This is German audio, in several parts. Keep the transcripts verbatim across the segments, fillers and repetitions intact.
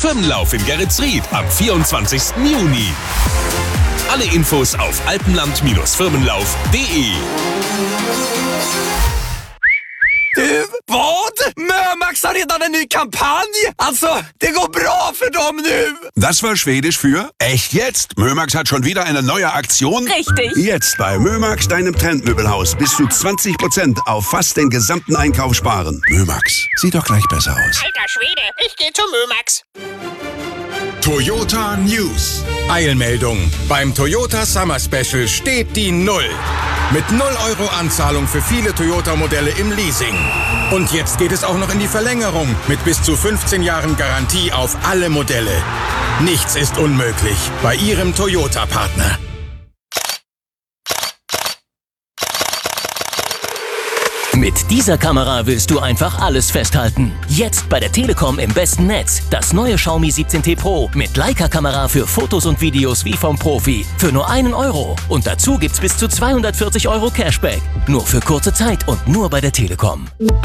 Firmenlauf in Geretsried am vierundzwanzigsten Juni. Alle Infos auf alpenland Firmenlauf punkt de. Du, vad? Mömax har redan en ny kampanj! Alltså, det går bra för dem nu! Das war Schwedisch für echt jetzt. Mömax hat schon wieder eine neue Aktion. Richtig. Jetzt bei Mömax, deinem Trendmöbelhaus, bis zu zwanzig Prozent auf fast den gesamten Einkauf sparen. Mömax, sieht doch gleich besser aus. Alter Schwede, ich gehe zu Mömax. Toyota News. Eilmeldung. Beim Toyota Summer Special steht die Null. Mit null Euro Anzahlung für viele Toyota-Modelle im Leasing. Und jetzt geht es auch noch in die Verlängerung mit bis zu fünfzehn Jahren Garantie auf alle Modelle. Nichts ist unmöglich bei Ihrem Toyota-Partner. Mit dieser Kamera willst du einfach alles festhalten. Jetzt bei der Telekom im besten Netz. Das neue Xiaomi siebzehn T Pro mit Leica-Kamera für Fotos und Videos wie vom Profi. Für nur einen Euro. Und dazu gibt's bis zu zweihundertvierzig Euro Cashback. Nur für kurze Zeit und nur bei der Telekom.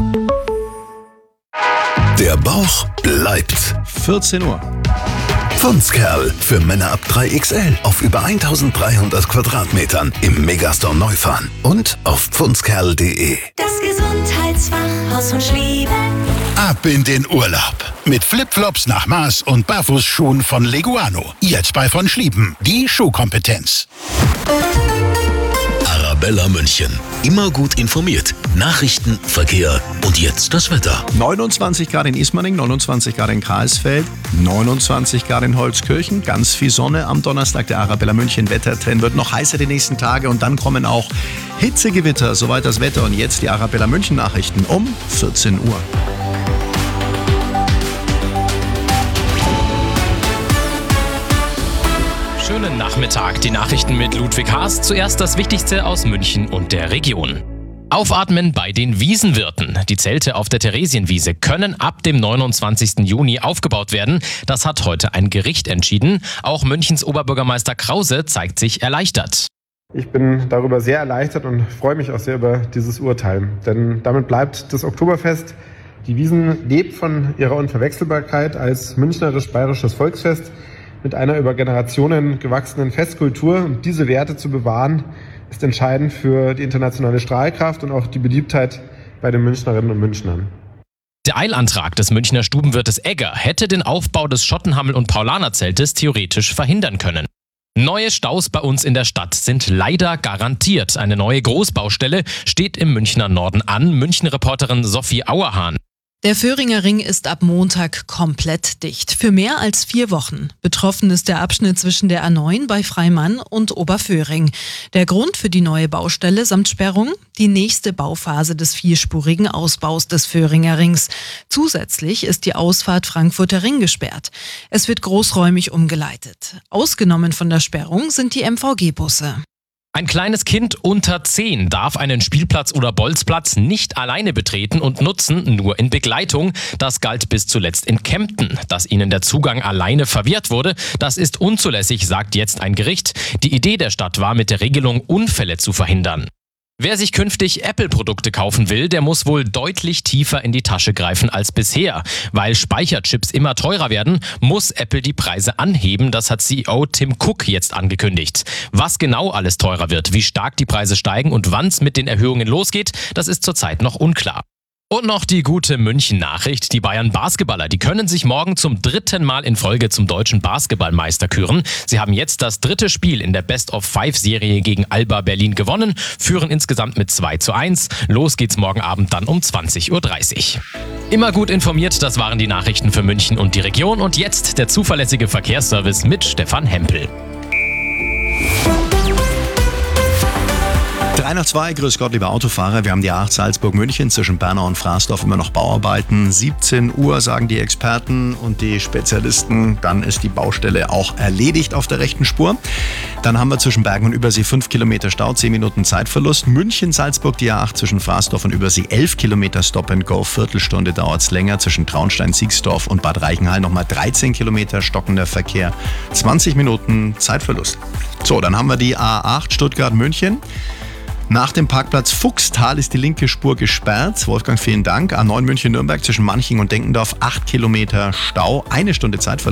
Der Bauch bleibt. vierzehn Uhr. Pfundskerl für Männer ab drei X L auf über eintausenddreihundert Quadratmetern im Megastore Neufahren und auf pfundskerl punkt de. Das Gesundheitsfachhaus von Schlieben. Ab in den Urlaub. Mit Flipflops nach Maß und Barfußschuhen von Leguano. Jetzt bei von Schlieben. Die Schuhkompetenz. Arabella München. Immer gut informiert. Nachrichten, Verkehr und jetzt das Wetter. neunundzwanzig Grad in Ismaning, neunundzwanzig Grad in Karlsfeld, neunundzwanzig Grad in Holzkirchen. Ganz viel Sonne am Donnerstag. Der Arabella München Wettertrend wird noch heißer die nächsten Tage und dann kommen auch Hitzegewitter. Soweit das Wetter und jetzt die Arabella München Nachrichten um vierzehn Uhr. Schönen Nachmittag, die Nachrichten mit Ludwig Haas. Zuerst das Wichtigste aus München und der Region. Aufatmen bei den Wiesenwirten. Die Zelte auf der Theresienwiese können ab dem neunundzwanzigsten Juni aufgebaut werden. Das hat heute ein Gericht entschieden. Auch Münchens Oberbürgermeister Krause zeigt sich erleichtert. Ich bin darüber sehr erleichtert und freue mich auch sehr über dieses Urteil. Denn damit bleibt das Oktoberfest. Die Wiesn lebt von ihrer Unverwechselbarkeit als münchnerisch-bayerisches Volksfest mit einer über Generationen gewachsenen Festkultur. Und diese Werte zu bewahren, ist entscheidend für die internationale Strahlkraft und auch die Beliebtheit bei den Münchnerinnen und Münchnern. Der Eilantrag des Münchner Stubenwirtes Egger hätte den Aufbau des Schottenhammel- und Paulanerzeltes theoretisch verhindern können. Neue Staus bei uns in der Stadt sind leider garantiert. Eine neue Großbaustelle steht im Münchner Norden an. München-Reporterin Sophie Auerhahn. Der Föhringer Ring ist ab Montag komplett dicht. Für mehr als vier Wochen. Betroffen ist der Abschnitt zwischen der A neun bei Freimann und Oberföhring. Der Grund für die neue Baustelle samt Sperrung? Die nächste Bauphase des vierspurigen Ausbaus des Föhringer Rings. Zusätzlich ist die Ausfahrt Frankfurter Ring gesperrt. Es wird großräumig umgeleitet. Ausgenommen von der Sperrung sind die M V G-Busse. Ein kleines Kind unter zehn darf einen Spielplatz oder Bolzplatz nicht alleine betreten und nutzen, nur in Begleitung. Das galt bis zuletzt in Kempten. Dass ihnen der Zugang alleine verwehrt wurde, das ist unzulässig, sagt jetzt ein Gericht. Die Idee der Stadt war, mit der Regelung Unfälle zu verhindern. Wer sich künftig Apple-Produkte kaufen will, der muss wohl deutlich tiefer in die Tasche greifen als bisher. Weil Speicherchips immer teurer werden, muss Apple die Preise anheben. Das hat C E O Tim Cook jetzt angekündigt. Was genau alles teurer wird, wie stark die Preise steigen und wann es mit den Erhöhungen losgeht, das ist zurzeit noch unklar. Und noch die gute München-Nachricht. Die Bayern-Basketballer, die können sich morgen zum dritten Mal in Folge zum deutschen Basketballmeister küren. Sie haben jetzt das dritte Spiel in der Best-of-Five-Serie gegen Alba Berlin gewonnen, führen insgesamt mit zwei zu eins. Los geht's morgen Abend dann um zwanzig Uhr dreißig. Immer gut informiert, das waren die Nachrichten für München und die Region. Und jetzt der zuverlässige Verkehrsservice mit Stefan Hempel. drei nach zwei, grüß Gott, liebe Autofahrer. Wir haben die A acht Salzburg-München zwischen Bernau und Fraßdorf immer noch Bauarbeiten. siebzehn Uhr sagen die Experten und die Spezialisten, dann ist die Baustelle auch erledigt auf der rechten Spur. Dann haben wir zwischen Bergen und Übersee fünf Kilometer Stau, zehn Minuten Zeitverlust. München-Salzburg, die A acht zwischen Fraßdorf und Übersee elf Kilometer Stop and Go, Viertelstunde dauert es länger. Zwischen Traunstein-Siegsdorf und Bad Reichenhall nochmal dreizehn Kilometer stockender Verkehr, zwanzig Minuten Zeitverlust. So, dann haben wir die A acht Stuttgart-München. Nach dem Parkplatz Fuchstal ist die linke Spur gesperrt. Wolfgang, vielen Dank. A neun München-Nürnberg zwischen Manching und Denkendorf acht Kilometer Stau, eine Stunde Zeitverlust.